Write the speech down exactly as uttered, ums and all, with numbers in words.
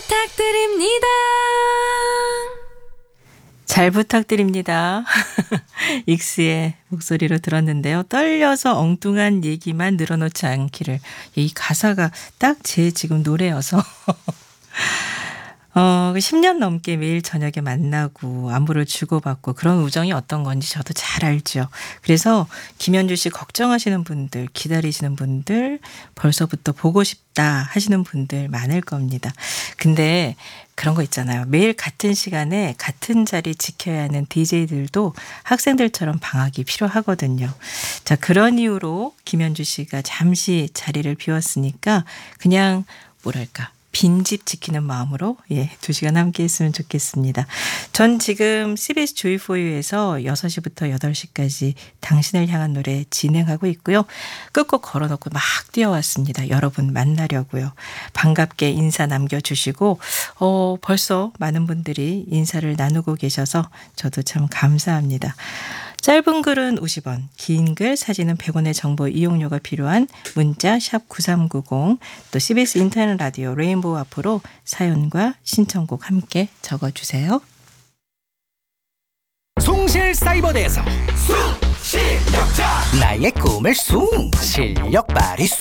부탁드립니다. 잘 부탁드립니다. 익스의 목소리로 들었는데요. 떨려서 엉뚱한 얘기만 늘어놓지 않기를. 이 가사가 딱 제 지금 노래여서 어, 십 년 넘게 매일 저녁에 만나고 안부를 주고받고 그런 우정이 어떤 건지 저도 잘 알죠. 그래서 김현주 씨 걱정하시는 분들, 기다리시는 분들, 벌써부터 보고 싶다 하시는 분들 많을 겁니다. 근데 그런 거 있잖아요. 매일 같은 시간에 같은 자리 지켜야 하는 디제이들도 학생들처럼 방학이 필요하거든요. 자, 그런 이유로 김현주 씨가 잠시 자리를 비웠으니까 그냥 뭐랄까 빈집 지키는 마음으로 예, 두 시간 함께 했으면 좋겠습니다. 전 지금 씨비에스 조이포유에서 여섯 시부터 여덟 시까지 당신을 향한 노래 진행하고 있고요. 끝곡 걸어놓고 막 뛰어왔습니다. 여러분 만나려고요. 반갑게 인사 남겨주시고 어, 벌써 많은 분들이 인사를 나누고 계셔서 저도 참 감사합니다. 짧은 글은 오십 원, 긴 글, 사진은 백 원의 정보 이용료가 필요한 문자 샵 구삼구공, 또 씨비에스 인터넷 라디오 레인보우 앞으로 사연과 신청곡 함께 적어주세요. 숭실사이버대에서 숭실력자 나의 꿈을 숭 실력 발휘 숭